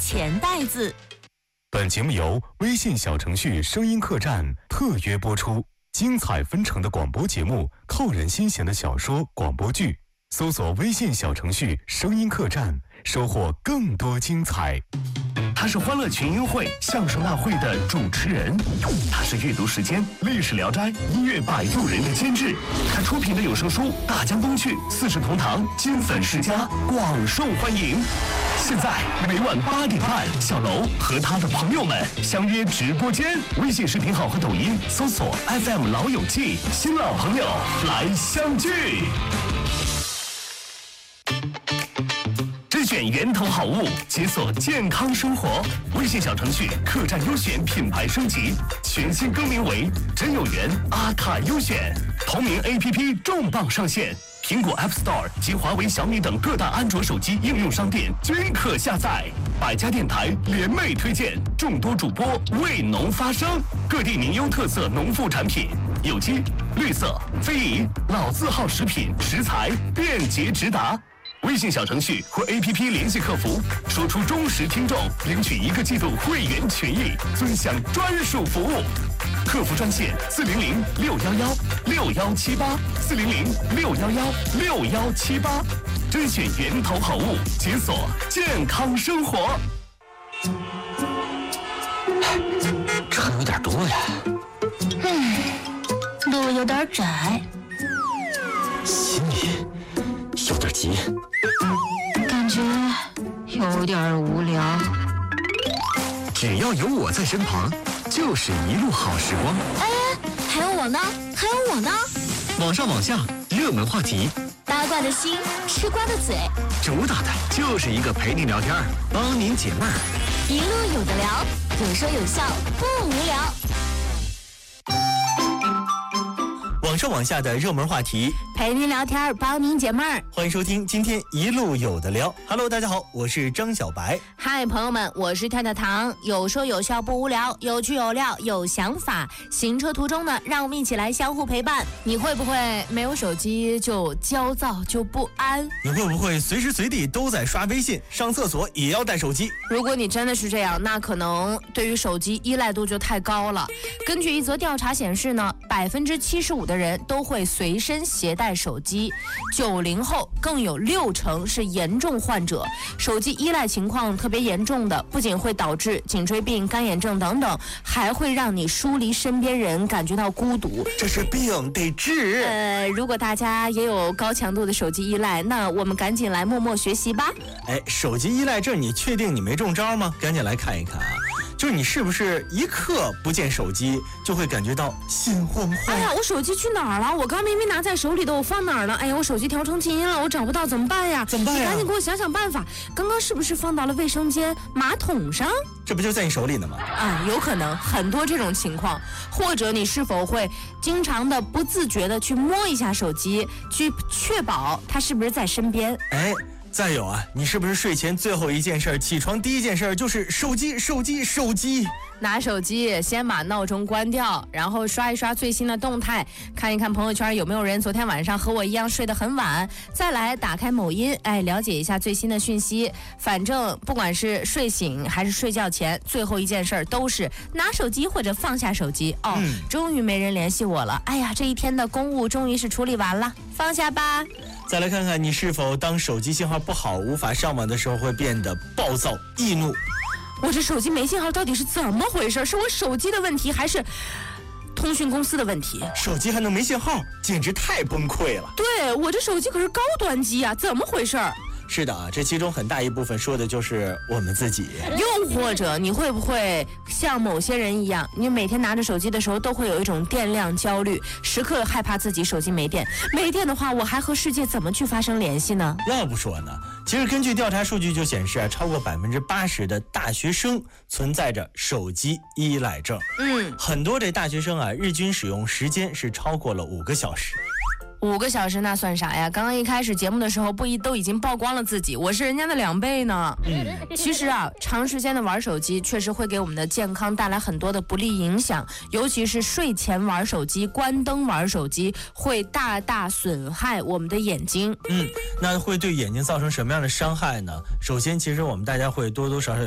钱袋子。 本节目由微信小程序声音客栈特约播出，精彩纷呈的广播节目，扣人心弦的小说、广播剧，搜索微信小程序声音客栈，收获更多精彩。 他是欢乐群英会相声大会的主持人，他是阅读时间、历史聊斋、音乐摆渡人的监制，他出品的有声书《大江东去》四世同堂，金粉世家广受欢迎。现在每晚8点半，小楼和他的朋友们相约直播间，微信视频号和抖音搜索 FM 老友记，新老朋友来相聚。甄选源头好物，解锁健康生活。微信小程序客栈优选品牌升级，全新更名为真有缘阿卡优选。同名 APP 重磅上线，苹果 App Store 及华为、小米等各大安卓手机应用商店均可下载。百家电台联袂推荐，众多主播为农发声，各地名优特色农副产品，有机、绿色、非遗、老字号食品食材便捷直达。微信小程序或 APP 联系客服，说出忠实听众，领取1个季度会员权益，尊享专属服务。客服专线400-611-6118，400-611-6118，甄选源头好物，解锁健康生活。 车有点多呀， 路有点窄， 心里有点急， 感觉有点无聊。 只要有我在身旁，就是一路好时光。 哎，还有我呢，还有我呢。 网上网下，热门话题， 八卦的心，吃瓜的嘴， 主打的就是一个陪您聊天，帮您解闷儿， 一路有的聊，有说有笑，不无聊。 网上网下的热门话题， 陪您聊天，帮您解闷儿。 欢迎收听今天一路有的聊。Hello， 大家好，我是张小白。 嗨，朋友们，我是跳跳糖，有说有笑不无聊，有趣有料有想法。行车途中呢，让我们一起来相互陪伴。你会不会没有手机就焦躁就不安？ 你会不会随时随地都在刷微信，上厕所也要带手机？ 如果你真的是这样，那可能对于手机依赖度就太高了。根据一则调查显示呢，75%的人都会随身携带手机，90后更有60%是严重患者。手机依赖情况特别严重的，不仅会导致颈椎病、干眼症等等，还会让你疏离身边人，感觉到孤独。 这是病，得治。 如果大家也有高强度的手机依赖，那我们赶紧来默默学习吧。 手机依赖症，你确定你没中招吗？赶紧来看一看啊！就是你是不是一刻不见手机就会感觉到心慌慌？ 哎呀，我手机去哪儿了？我刚明明拿在手里的，我放哪儿了？哎呀，我手机调成静音了，我找不到，怎么办呀？ 怎么办呀？ 你赶紧给我想想办法。刚刚是不是放到了卫生间马桶上？ 这不就在你手里呢吗？ 有可能很多这种情况。或者你是否会经常的不自觉的去摸一下手机，去确保它是不是在身边？ 再有啊，你是不是睡前最后一件事，起床第一件事就是手机？拿手机先把闹钟关掉，然后刷一刷最新的动态，看一看朋友圈有没有人昨天晚上和我一样睡得很晚，再来打开某音，了解一下最新的讯息。反正不管是睡醒还是睡觉前，最后一件事都是拿手机或者放下手机。终于没人联系我了，哎呀，这一天的公务终于是处理完了，放下吧。再来看看你是否当手机信号不好无法上网的时候会变得暴躁易怒。 我这手机没信号到底是怎么回事？是我手机的问题还是通讯公司的问题？ 手机还能没信号，简直太崩溃了。 对，我这手机可是高端机啊，怎么回事？ 是的啊，这其中很大一部分说的就是我们自己。 又或者你会不会像某些人一样，你每天拿着手机的时候都会有一种电量焦虑，时刻害怕自己手机没电。没电的话，我还和世界怎么去发生联系呢？ 要不说呢，其实根据调查数据就显示超过80%的大学生存在着手机依赖症。很多这大学生日均使用时间是超过了5个小时。 5个小时那算啥呀？刚刚一开始节目的时候都已经曝光了自己，我是人家的2倍呢。其实长时间的玩手机确实会给我们的健康带来很多的不利影响，尤其是睡前玩手机、关灯玩手机，会大大损害我们的眼睛。 那会对眼睛造成什么样的伤害呢？首先，其实我们大家会多多少少